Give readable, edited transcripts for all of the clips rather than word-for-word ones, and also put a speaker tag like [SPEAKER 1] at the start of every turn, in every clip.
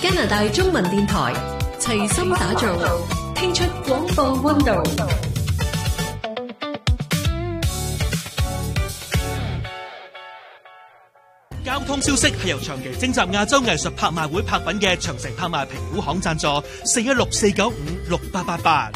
[SPEAKER 1] 加拿大中文電台齊心打造，聽出廣播溫度。
[SPEAKER 2] 交通消息係由長期徵集亞洲藝術拍賣會拍品嘅長城拍賣評估行贊助，4164956888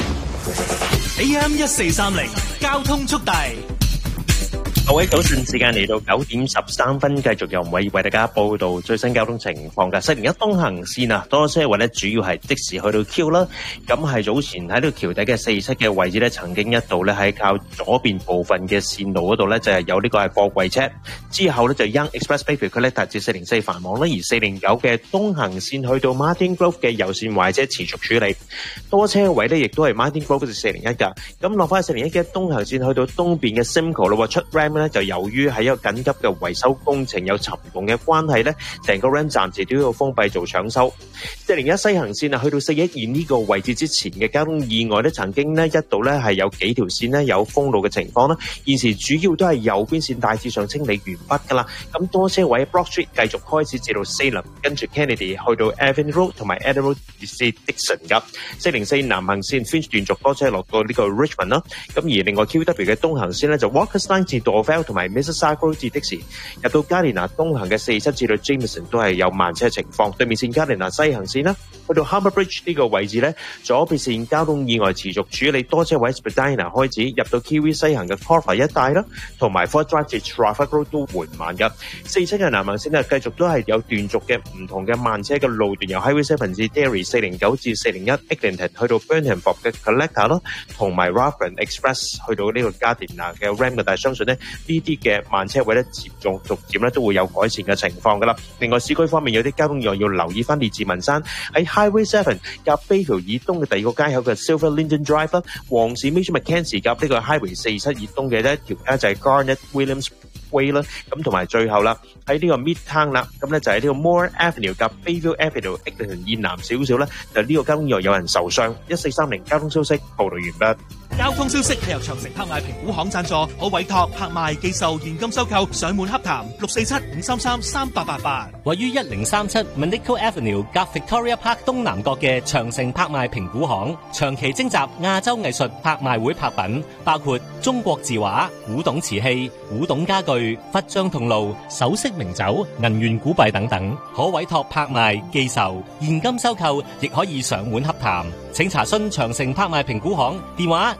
[SPEAKER 2] AM1430 交通速遞。
[SPEAKER 3] 各位早晨，時間嚟到9點13分，繼續由吳偉為大家報道最新交通情況嘅。401東行線啊，多車位咧，主要係的士去到 Q 啦。咁係早前喺呢個橋底嘅427嘅位置咧，曾經一度咧喺靠左邊部分嘅線路嗰度咧，就係有呢個係貨櫃車。之後咧就 Yonge Expressway 佢咧達至404繁忙啦，而409嘅東行線去到 Martin Grove 嘅右線壞車持續處理。多車位咧亦都係 Martin Grove 至401㗎。咁落翻去401嘅東行線去到東邊嘅 Simcoe 咯，出 Ram。就由於喺一個緊急嘅維修工程有沉降嘅關係咧，成個 RAM 暫時都要封閉做搶修。401西行線啊，去到412呢個位置之前嘅交通意外咧，曾經咧一度咧係有幾條線咧有封路嘅情況啦。現時主要都係右邊線大致上清理完畢㗎啦。咁多車位 Brock Street 繼續開始至到 Salem， 跟住 Kennedy 去到 Evan Road 同埋 Adam Road 至 Dixon 㗎。404南行線 Finch 段續多車落到呢個 Richmond 啦。咁而另外 QW 嘅東行線咧就 Walker's Line 至 Dorval同埋 Mississauga 至的士，入到加連拿東行嘅47至到 Jameson 都係有慢車情況。對面線加連拿西行線啦，去到 Harbour Bridge 呢個位置咧，左邊線交通意外持續處理，多車位 Spadina 開始入到 Kiwi 西行嘅 Corfa 一帶啦，同埋 Fort Drive 至 Trafford Road 都緩慢嘅。47嘅南行線咧，繼續都係有斷續嘅唔同嘅慢車嘅路段，由 Highway 7至 Derry 409至401 Eglinton 去到 Burnham 嘅 Collector 啦，同埋 Rutherford Express 去到呢個加連拿嘅 Ram 嘅，但係相信咧呢啲嘅慢車位咧，逐漸咧都會有改善嘅情況噶啦。另外市區方面有啲交通意外要留意翻，列治文山喺 Highway 7夾 Bayville 以東嘅第二個街口嘅 Silver Linden Drive 啦，黃市 Major Mackenzie 夾呢個 Highway 47以東嘅一條街就係 Garnet Williams Way 啦，咁同埋最後啦喺呢個 Midtown 啦，咁咧就係呢個 Moore Avenue 夾 Bayville Avenue Eglinton以南少少咧，就呢個交通意外有人受傷。1430交通消息報道完畢。
[SPEAKER 2] 交通消息係由長城拍賣評估行贊助，可委託拍賣、寄售、現金收購、上門洽談647-533-3888。
[SPEAKER 4] 位於1037 Monaco Avenue 夾 Victoria Park 東南角嘅長城拍賣評估行，長期徵集亞洲藝術拍賣會拍品，包括中國字畫、古董瓷器、古董家具、佛像銅爐、首飾名酒、銀元古幣等等，可委託拍賣、寄售、現金收購，亦可以上門洽談。請查詢長城拍賣評估行電話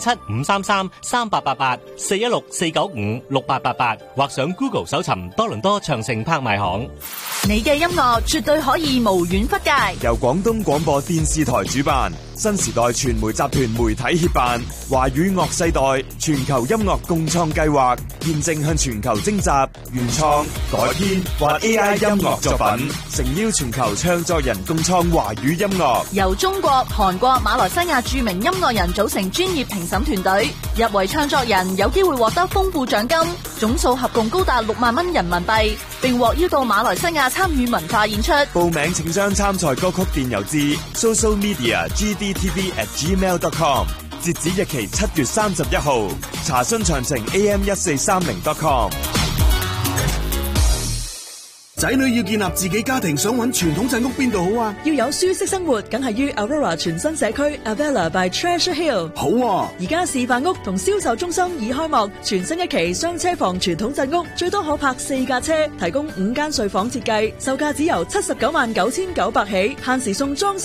[SPEAKER 4] 647-533-3888 416-495-6888，或上 Google 搜尋多倫多長城拍賣行。
[SPEAKER 5] 你嘅音樂絕對可以無遠弗屆，
[SPEAKER 6] 由廣東廣播電視台主辦，新時代傳媒集團媒體協辦，華語樂世代全球音樂共創計劃，現正向全球徵集原創、改編或 AI 音樂作品，誠邀全球唱作人共創華語音樂。
[SPEAKER 5] 由中國、韓國、馬來西亞著名音樂人組成專業評審團隊，入圍唱作人有機會獲得豐富獎金，總數合共高達6萬蚊人民幣，並獲邀到馬來西亞參與文化演出。
[SPEAKER 6] 報名請將參賽歌曲電郵至 socialmedia@gdtv@gmail.com， 截止日期7月31號。查詢詳情 am1430.com。
[SPEAKER 7] 仔女要建立自己家庭，想揾傳統鎮屋邊度好啊？
[SPEAKER 8] 要有舒適生活，梗係於 Aurora 全新社區 Avella by Treasure Hill。
[SPEAKER 7] 好啊！
[SPEAKER 8] 而家示範屋同銷售中心已開幕，全新一期雙車房傳統鎮屋，最多可泊4架車，提供5間睡房設計，售價只由799900起，限時送裝